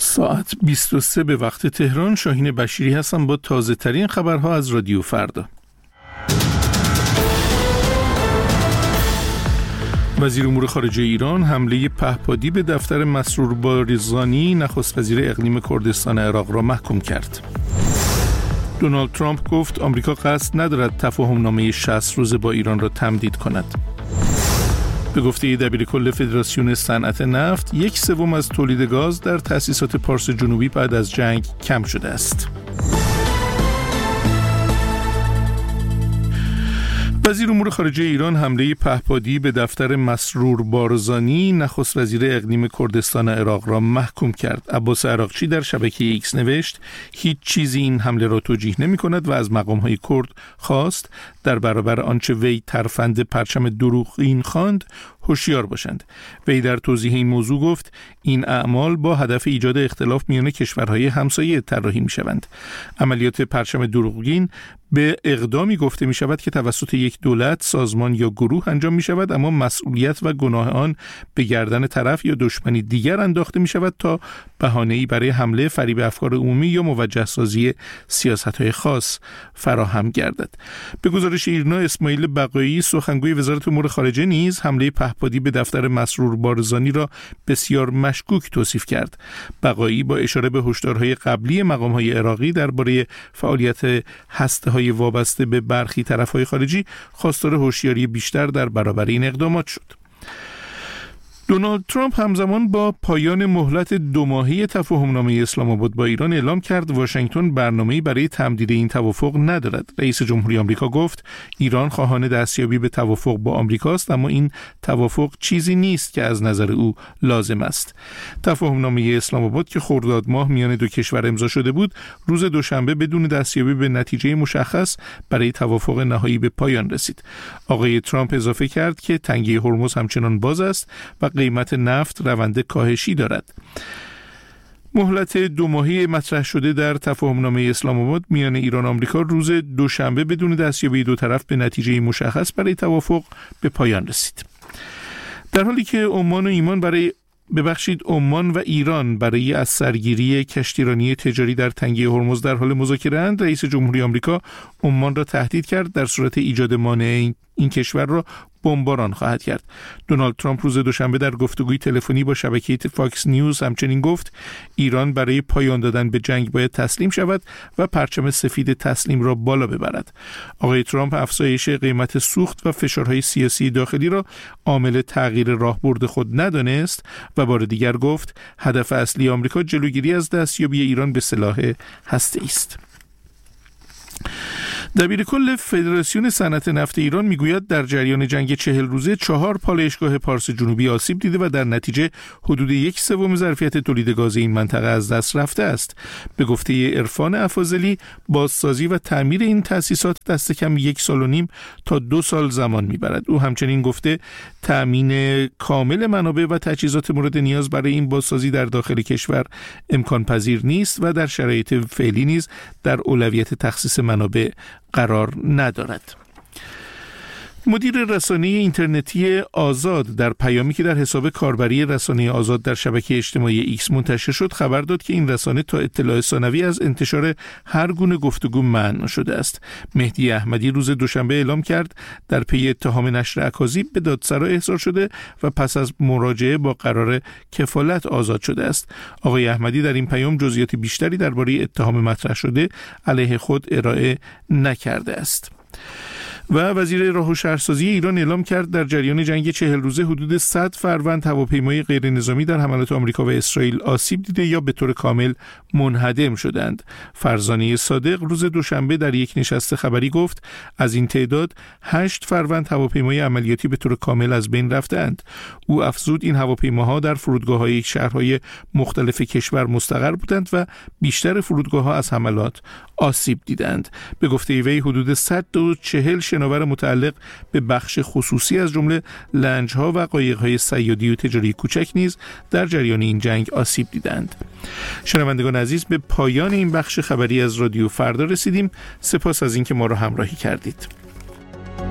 ساعت 23 به وقت تهران. شاهین بشیری هستم با تازه ترین خبرها از رادیو فردا. وزیر امور خارجه ایران حمله پهپادی به دفتر مسرور بارزانی نخست وزیر اقلیم کردستان عراق را محکوم کرد. دونالد ترامپ گفت آمریکا قصد ندارد تفاهمنامه 60 روزه با ایران را تمدید کند. به گفته دبیرکل فدراسیون صنعت نفت، 1/3 از تولید گاز در تأسیسات پارس جنوبی بعد از جنگ کم شده است. وزیر امور خارجه ایران حمله پهپادی به دفتر مسرور بارزانی نخست وزیر اقلیم کردستان عراق را محکوم کرد. عباس عراقچی در شبکه ایکس نوشت هیچ چیزی این حمله را توجیه نمی کند و از مقام‌های کرد خواست در برابر آنچه وی ترفند پرچم دروغین خواند هوشیار باشند. وی در توضیح این موضوع گفت این اعمال با هدف ایجاد اختلاف میان کشورهای همسایه طراحی می‌شوند. عملیات پرچم دروغین به اقدامی گفته می شود که توسط یک دولت، سازمان یا گروه انجام می شود، اما مسئولیت و گناه آن به گردن طرف یا دشمنی دیگر انداخته می شود تا بهانه‌ای برای حمله، فریب افکار عمومی یا موجه سازی سیاست‌های خاص فراهم گردد. به گزارش ایرنا، اسماعیل بقایی سخنگوی وزارت امور خارجه نیز حمله پهپادی به دفتر مسرور بارزانی را بسیار مشکوک توصیف کرد. بقایی با اشاره به هشدارهای قبلی مقام‌های عراقی درباره فعالیت هسته‌های وابسته به برخی طرف‌های خارجی خواستار هوشیاری بیشتر در برابر این اقدامات شد. دونالد ترامپ همزمان با پایان مهلت 2 ماهه تفاهمنامه اسلام آباد با ایران اعلام کرد واشنگتن برنامه‌ای برای تمدید این توافق ندارد. رئیس جمهوری آمریکا گفت ایران خواهان دستیابی به توافق با آمریکاست، اما این توافق چیزی نیست که از نظر او لازم است. تفاهمنامه اسلام آباد که خرداد ماه میان دو کشور امضا شده بود، روز دوشنبه بدون دستیابی به نتیجه مشخص برای توافق نهایی به پایان رسید. آقای ترامپ اضافه کرد که تنگه هرمز همچنان باز است و قیمت نفت روند کاهشی دارد. مهلت 2 ماهه مطرح شده در تفاهمنامه اسلام آباد میان ایران و آمریکا روز دوشنبه بدون دستیابی دو طرف به نتیجه مشخص برای توافق به پایان رسید. در حالی که عمان و ایران برای از سرگیری کشتیرانی تجاری در تنگه هرمز در حال مذاکره اند، رئیس جمهوری آمریکا عمان را تهدید کرد در صورت ایجاد مانع این کشور را بمباران خواهد کرد. دونالد ترامپ روز دوشنبه در گفتگوی تلفنی با شبکه فاکس نیوز همچنین گفت ایران برای پایان دادن به جنگ باید تسلیم شود و پرچم سفید تسلیم را بالا ببرد. آقای ترامپ افزایش قیمت سوخت و فشارهای سیاسی داخلی را عامل تغییر راهبرد خود ندانست و بار دیگر گفت هدف اصلی آمریکا جلوگیری از دستیابی ایران به سلاح هسته‌ای است. دبیرکل فدراسیون صنعت نفت ایران میگوید در جریان جنگ 40 روزه 4 پالایشگاه پارس جنوبی آسیب دیده و در نتیجه حدود 1/3 ظرفیت تولید گاز این منطقه از دست رفته است. به گفته عرفان افاضلی، بازسازی و تعمیر این تأسیسات دست کم 1.5 سال تا 2 سال زمان میبرد. او همچنین گفته تأمین کامل منابع و تجهیزات مورد نیاز برای این بازسازی در داخل کشور امکان پذیر نیست و در شرایط فعلی نیز در اولویت تخصیص منابع قرار ندارد. مدیر رسانه اینترنتی آزاد در پیامی که در حساب کاربری رسانه آزاد در شبکه اجتماعی ایکس منتشر شد خبر داد که این رسانه تا اطلاع ثانوی از انتشار هر گونه گفتگو منع شده است. مهدی احمدی روز دوشنبه اعلام کرد در پی اتهام نشر اکاذیب به دادسرا احضار شده و پس از مراجعه با قرار کفالت آزاد شده است. آقای احمدی در این پیام جزئیات بیشتری درباره اتهام مطرح شده علیه خود ارائه نکرده است. و وزیر راه و شهرسازی ایران اعلام کرد در جریان جنگ 40 روزه حدود 100 فروند هواپیمای غیر نظامی در حملات آمریکا و اسرائیل آسیب دیده یا به طور کامل منهدم شدند. فرزانه صادق روز دوشنبه در یک نشست خبری گفت از این تعداد 8 فروند هواپیمای عملیاتی به طور کامل از بین رفتند. او افزود این هواپیماها در فرودگاه‌های شهرهای مختلف کشور مستقر بودند و بیشتر فرودگاه‌ها از حملات آسیب دیدند. به گفته وی حدود 140 شناور متعلق به بخش خصوصی از جمله لنج‌ها و قایق‌های صیادی و تجاری کوچک نیز در جریان این جنگ آسیب دیدند. شنوندگان عزیز، به پایان این بخش خبری از رادیو فردا رسیدیم. سپاس از اینکه ما را همراهی کردید.